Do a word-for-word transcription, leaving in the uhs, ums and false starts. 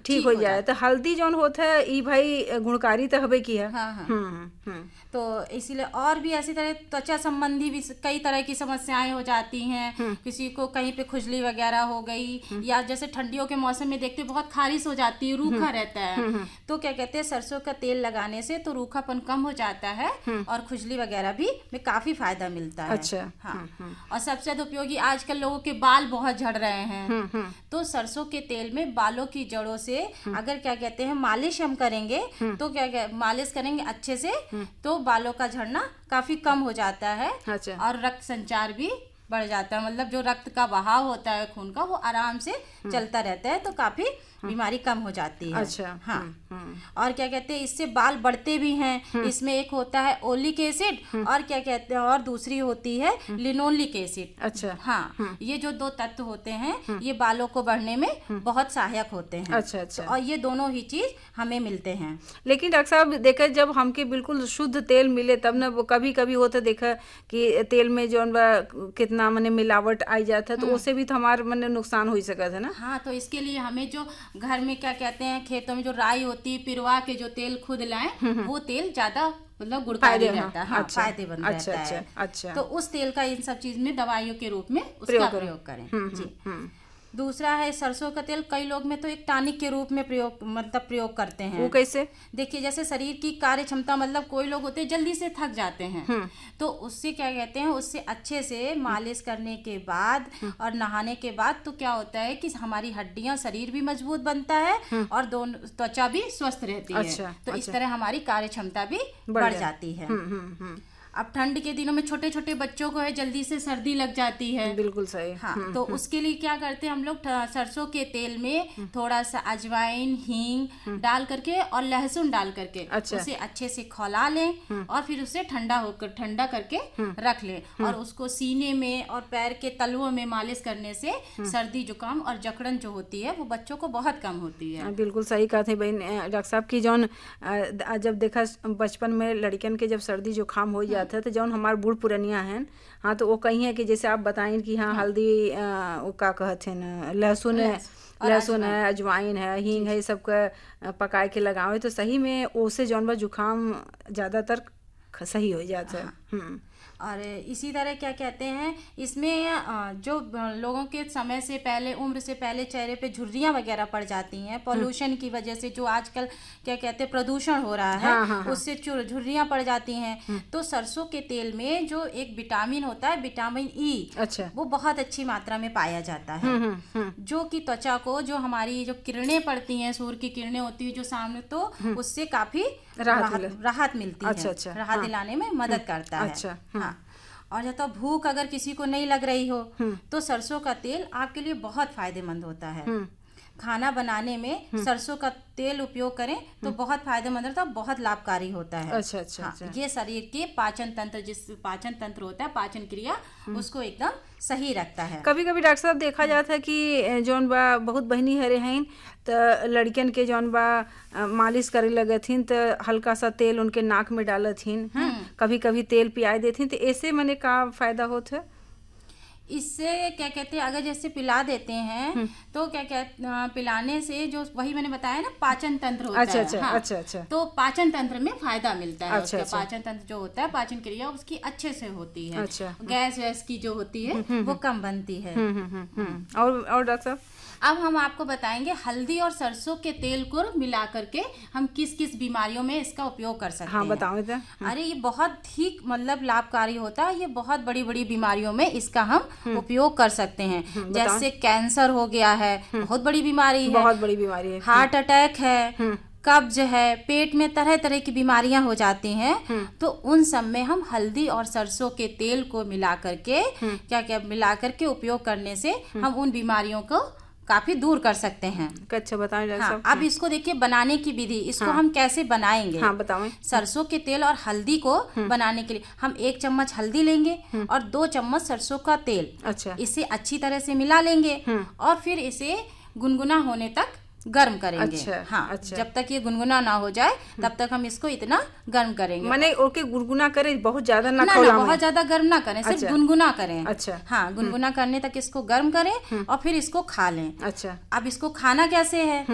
ठीक हो जाए। तो हल्दी जौन होता है ई भाई गुणकारी तो हवे की है। हाँ हाँ। हम्म हम्म तो इसीलिए और भी ऐसी तरह त्वचा संबंधी भी कई तरह की समस्याएं हो जाती हैं। किसी को कहीं पे खुजली वगैरह हो गई, या जैसे ठंडियों के मौसम में देखते बहुत खारिश हो जाती है, रूखा रहता है, तो क्या कहते हैं सरसों का तेल लगाने से तो रूखापन कम हो जाता है और खुजली वगैरह भी में काफी फायदा मिलता है। अच्छा। हाँ। और सबसे ज्यादा उपयोगी, आजकल लोगों के बाल बहुत झड़ रहे हैं, तो सरसों के तेल में बालों की जड़ों से अगर क्या कहते हैं मालिश हम करेंगे तो क्या क्या मालिश करेंगे अच्छे से, तो बालों का झड़ना काफी कम हो जाता है। अच्छा। और रक्त संचार भी बढ़ जाता है, मतलब जो रक्त का बहाव होता है खून का वो आराम से चलता रहता है, तो काफी बीमारी कम हो जाती है। अच्छा। हाँ। और क्या कहते हैं इससे बाल बढ़ते भी हैं। इसमें एक होता है ओलिक एसिड और क्या कहते हैं और दूसरी होती है लिनोलिक एसिड। अच्छा। हाँ, ये जो दो तत्व होते हैं ये बालों को बढ़ने में बहुत सहायक होते हैं। अच्छा अच्छा। और ये दोनों ही चीज हमें मिलते हैं। लेकिन डॉक्टर साहब देखे जब हमके बिल्कुल शुद्ध तेल मिले तब ना, वो कभी कभी होता देखा कि तेल में जो कितना मने मिलावट आई जाता है, तो उससे भी तो हमारे मने नुकसान हो सकता है ना। हाँ, तो इसके लिए हमें जो घर में क्या कहते हैं खेतों में जो राई होती है पिरवा के जो तेल खुद लाएं वो तेल ज्यादा मतलब गुणकारी रहता है। हाँ, अच्छा, फायदेमंद अच्छा, रहता अच्छा, है। अच्छा। तो उस तेल का इन सब चीज में दवाइयों के रूप में उसका प्रयोग प्रयोग करें। हम्म, जी। हम्म। दूसरा है सरसों का तेल, कई लोग में तो एक टॉनिक के रूप में प्रयोग मतलब प्रयोग करते हैं। वो कैसे? देखिए जैसे शरीर की कार्य क्षमता, मतलब कोई लोग होते हैं जल्दी से थक जाते हैं, तो उससे क्या कहते हैं उससे अच्छे से मालिश करने के बाद और नहाने के बाद तो क्या होता है कि हमारी हड्डियां शरीर भी मजबूत बनता है और दोनों त्वचा भी स्वस्थ रहती है। अच्छा, तो अच्छा। इस तरह हमारी कार्य क्षमता भी बढ़ जाती है। अब ठंड के दिनों में छोटे छोटे बच्चों को है जल्दी से सर्दी लग जाती है। बिल्कुल सही। हाँ, तो उसके लिए क्या करते हैं हम लोग सरसों के तेल में थोड़ा सा अजवाइन हींग डाल करके और लहसुन डाल करके अच्छा। उसे अच्छे से खौला लें और फिर उसे ठंडा होकर ठंडा करके रख लें और उसको सीने में और पैर के तलुओं में मालिश करने से सर्दी जुकाम और जकड़न जो होती है वो बच्चों को बहुत कम होती है। बिल्कुल सही कहा थे बहन। डॉक्टर साहब की जौन जब देखा बचपन में लड़कियन के जब सर्दी जुकाम हो जाता है तो जौन हमारे बूढ़ पुरनिया हैं, हाँ, तो वो कही है कि जैसे आप बताएं कि हाँ, हाँ। हल्दी आ, वो का कहते हैं लहसुन है, लहसुन है, अजवाइन है, हींग है, ये सब का पकाए के लगावे तो सही में उससे जौन बा जुकाम ज्यादातर सही हो जाता है। हाँ। और इसी तरह क्या कहते हैं इसमें जो लोगों के समय से पहले उम्र से पहले चेहरे पे झुर्रियां वगैरह पड़ जाती हैं पोल्यूशन की वजह से, जो आजकल क्या कहते हैं प्रदूषण हो रहा है, हाँ, हाँ, उससे झुर्रियां पड़ जाती हैं। तो सरसों के तेल में जो एक विटामिन होता है विटामिन ई, अच्छा, वो बहुत अच्छी मात्रा में पाया जाता है, हुँ, हुँ, हुँ। जो कि त्वचा को जो हमारी जो किरणें पड़ती हैं सूर्य की किरणें होती है जो सामने, तो उससे काफी राहत राहत मिलती है। अच्छा, अच्छा, राहत दिलाने में मदद करता है। अच्छा, हाँ। और जब तो भूख अगर किसी को नहीं लग रही हो तो सरसों का तेल आपके लिए बहुत फायदेमंद होता है। खाना बनाने में सरसों का तेल उपयोग करें तो बहुत फायदेमंद होता है, बहुत लाभकारी होता है। अच्छा, अच्छा, हाँ, अच्छा। ये शरीर के पाचन तंत्र, जिस पाचन तंत्र होता है पाचन क्रिया, उसको एकदम सही रखता है। कभी कभी डॉक्टर साहब देखा जाता है कि जौन बा बहुत बहनी हरे हैं तो लड़कियन के जौन बा मालिश करे लगे थीन तो हल्का सा तेल उनके नाक में डाले थीन, कभी कभी तेल पियाई देती, तो ऐसे मने का फायदा होता है? इससे क्या कहते हैं अगर जैसे पिला देते हैं तो क्या कहते पिलाने से जो वही मैंने बताया ना पाचन तंत्र होता अच्छा, है। अच्छा, हाँ, अच्छा, अच्छा। तो पाचन तंत्र में फायदा मिलता है। अच्छा, अच्छा। पाचन तंत्र जो होता है पाचन क्रिया उसकी अच्छे से होती है। अच्छा। गैस वैस की जो होती है वो कम बनती है। और और डॉक्टर साहब अब हम आपको बताएंगे हल्दी और सरसों के तेल को मिला करके हम किस किस बीमारियों में इसका उपयोग कर सकते हाँ, हैं। बताओ तो। अरे ये बहुत ही मतलब लाभकारी होता है, ये बहुत बड़ी बड़ी बीमारियों में इसका हम उपयोग कर सकते हैं। जैसे कैंसर हो गया है, बहुत बड़ी बीमारी है, बहुत बड़ी बीमारी है, हार्ट अटैक है, कब्ज है, पेट में तरह तरह की बीमारियां हो जाती हैं, तो उन सब में हम हल्दी और सरसों के तेल को मिला करके क्या क्या मिला करके उपयोग करने से हम उन बीमारियों को काफी दूर कर सकते हैं। अच्छा, बताएं। हाँ, अब इसको देखिए बनाने की विधि, इसको हाँ, हम कैसे बनाएंगे। हाँ, बताएं। सरसों के तेल और हल्दी को बनाने के लिए हम एक चम्मच हल्दी लेंगे और दो चम्मच सरसों का तेल, अच्छा, इसे अच्छी तरह से मिला लेंगे और फिर इसे गुनगुना होने तक गर्म करेंगे। अच्छा, हाँ, अच्छा। जब तक ये गुनगुना ना हो जाए तब तक हम इसको इतना गर्म करेंगे। माने ओके गुनगुना करें, बहुत ज्यादा ना, ना, ना बहुत ज्यादा गर्म ना करें, सिर्फ अच्छा, गुनगुना करें। अच्छा, हाँ, गुनगुना करने तक इसको गर्म करें और फिर इसको खा लें। अच्छा, अब इसको खाना कैसे है